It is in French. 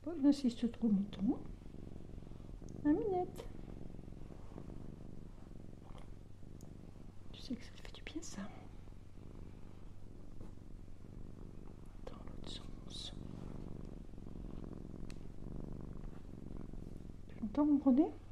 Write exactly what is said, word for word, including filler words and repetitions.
On insiste trop longtemps. Un minette. Tu sais que ça te fait du bien, ça. Dans l'autre sens. Tu l'entends, mon René?